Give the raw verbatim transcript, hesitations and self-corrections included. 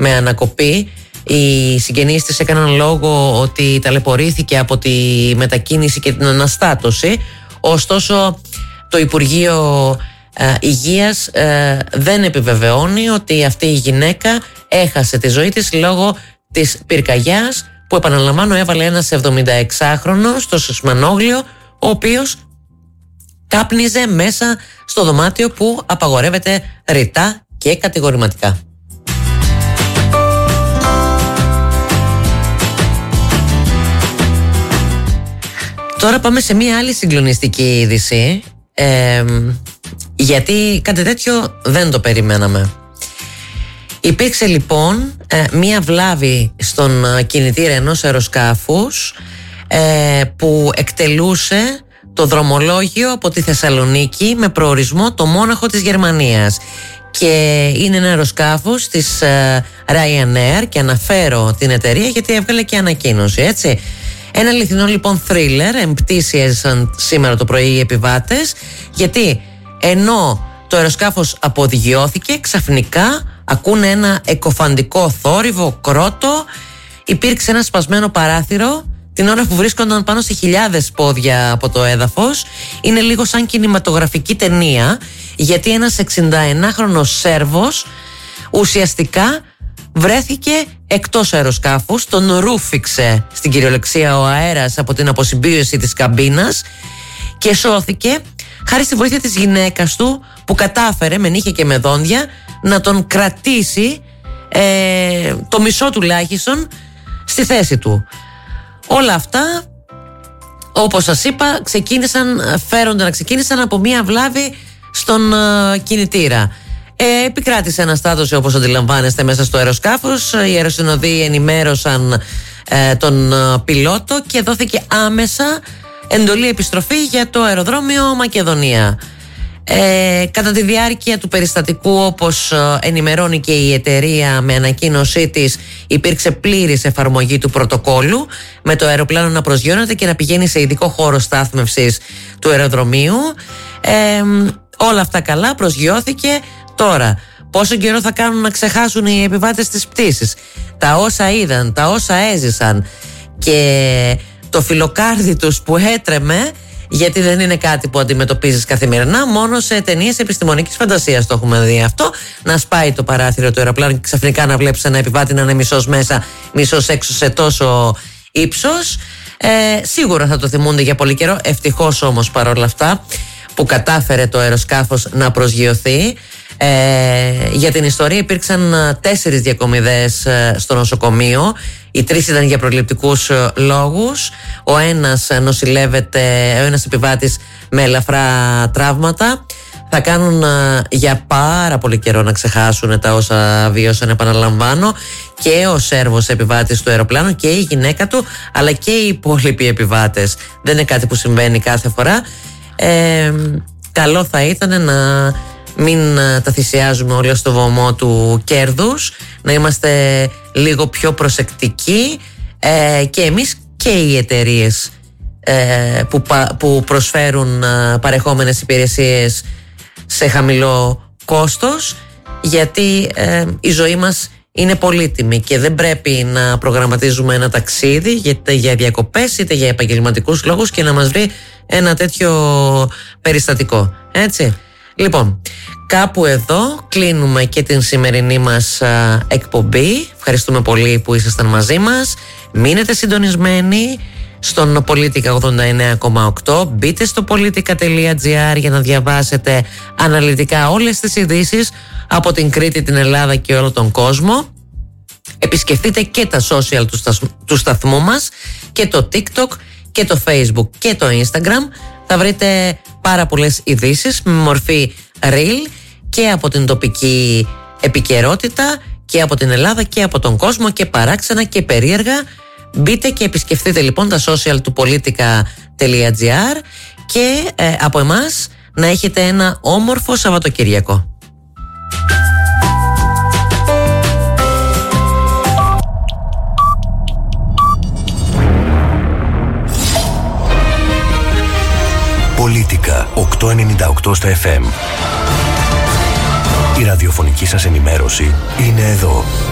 με ανακοπή. Οι συγγενείς της έκαναν λόγο ότι ταλαιπωρήθηκε από τη μετακίνηση και την αναστάτωση. Ωστόσο, το Υπουργείο ε, Υγείας ε, δεν επιβεβαιώνει ότι αυτή η γυναίκα έχασε τη ζωή της λόγω της πυρκαγιάς που, επαναλαμβάνω, έβαλε ένας εβδομηνταεξάχρονος στο Σισμανόγλιο, ο οποίος κάπνιζε μέσα στο δωμάτιο που απαγορεύεται ρητά και κατηγορηματικά. Τώρα πάμε σε μία άλλη συγκλονιστική είδηση, ε, γιατί κάτι τέτοιο δεν το περιμέναμε. Υπήρξε λοιπόν ε, μία βλάβη στον κινητήρα ενός αεροσκάφους ε, που εκτελούσε το δρομολόγιο από τη Θεσσαλονίκη με προορισμό το Μόναχο της Γερμανίας. Και είναι ένα αεροσκάφος της ε, Ryanair, και αναφέρω την εταιρεία γιατί έβγαλε και ανακοίνωση, έτσι. Ένα αληθινό λοιπόν θρίλερ, εμπτήσει έζησαν σήμερα το πρωί οι επιβάτες, γιατί ενώ το αεροσκάφος αποδιγειώθηκε, ξαφνικά ακούνε ένα εκοφαντικό θόρυβο, κρότο. Υπήρξε ένα σπασμένο παράθυρο την ώρα που βρίσκονταν πάνω σε χιλιάδες πόδια από το έδαφος. Είναι λίγο σαν κινηματογραφική ταινία, γιατί ένας εξηνταενάχρονος Σέρβος ουσιαστικά βρέθηκε εκτός αεροσκάφους, τον ρούφηξε στην κυριολεξία ο αέρας από την αποσυμπίωση της καμπίνας και σώθηκε χάρη στη βοήθεια της γυναίκας του, που κατάφερε με νύχια και με δόντια να τον κρατήσει ε, το μισό τουλάχιστον στη θέση του. Όλα αυτά, όπως σας είπα, ξεκίνησαν, φέρονται να ξεκίνησαν από μία βλάβη στον ε, κινητήρα. Ε, επικράτησε αναστάτωση, όπως αντιλαμβάνεστε, μέσα στο αεροσκάφος. Οι αεροσυνοδοί ενημέρωσαν ε, τον ε, πιλότο και δόθηκε άμεσα εντολή επιστροφή για το αεροδρόμιο Μακεδονία. Ε, κατά τη διάρκεια του περιστατικού, όπως ε, ενημερώνει και η εταιρεία με ανακοίνωσή της, υπήρξε πλήρης εφαρμογή του πρωτοκόλου, με το αεροπλάνο να προσγειώνεται και να πηγαίνει σε ειδικό χώρο στάθμευσης του αεροδρομίου. Ε, όλα αυτά καλά, προσγειώθηκε. Τώρα, πόσο καιρό θα κάνουν να ξεχάσουν οι επιβάτες της πτήσης τα όσα είδαν, τα όσα έζησαν και το φιλοκάρδι τους που έτρεμε, γιατί δεν είναι κάτι που αντιμετωπίζεις καθημερινά, μόνο σε ταινίες επιστημονικής φαντασίας το έχουμε δει αυτό. Να σπάει το παράθυρο του αεροπλάνου και ξαφνικά να βλέπεις ένα επιβάτη να είναι μισός μέσα, μισός έξω σε τόσο ύψος. Ε, σίγουρα θα το θυμούνται για πολύ καιρό. Ευτυχώς όμως παρόλα αυτά που κατάφερε το αεροσκάφος να προσγειωθεί. Ε, για την ιστορία υπήρξαν τέσσερις διακομιδές στο νοσοκομείο. Οι τρεις ήταν για προληπτικούς λόγους. Ο ένας νοσηλεύεται, ο ένας επιβάτης με ελαφρά τραύματα. Θα κάνουν για πάρα πολύ καιρό να ξεχάσουν τα όσα βίωσαν, επαναλαμβάνω, και ο Σέρβος επιβάτης του αεροπλάνου και η γυναίκα του, αλλά και οι υπόλοιποι επιβάτες. Δεν είναι κάτι που συμβαίνει κάθε φορά. Ε, καλό θα ήταν να μην τα θυσιάζουμε όλα στο βωμό του κέρδους, να είμαστε λίγο πιο προσεκτικοί, ε, και εμείς και οι εταιρείες ε, που, που προσφέρουν ε, παρεχόμενες υπηρεσίες σε χαμηλό κόστος, γιατί ε, η ζωή μας είναι πολύτιμη και δεν πρέπει να προγραμματίζουμε ένα ταξίδι είτε για διακοπές είτε για επαγγελματικούς λόγους και να μας βρει ένα τέτοιο περιστατικό, έτσι. Λοιπόν, κάπου εδώ κλείνουμε και την σημερινή μας α, εκπομπή. Ευχαριστούμε πολύ που ήσασταν μαζί μας. Μείνετε συντονισμένοι στον Πολίτικα ογδόντα εννέα κόμμα οκτώ. Μπείτε στο πολίτικα τελεία τζι άρ για να διαβάσετε αναλυτικά όλες τις ειδήσεις από την Κρήτη, την Ελλάδα και όλο τον κόσμο. Επισκεφτείτε και τα social του, σταθ, του σταθμού μας, και το TikTok και το Facebook και το Instagram. Θα βρείτε πάρα πολλές ειδήσεις με μορφή reel και από την τοπική επικαιρότητα και από την Ελλάδα και από τον κόσμο, και παράξενα και περίεργα. Μπείτε και επισκεφτείτε λοιπόν τα social του πολίτικα τελεία τζι άρ και ε, από εμάς να έχετε ένα όμορφο Σαββατοκύριακο. Πολίτικα οκτακόσια ενενήντα οκτώ στα εφ εμ. Η ραδιοφωνική σας ενημέρωση είναι εδώ.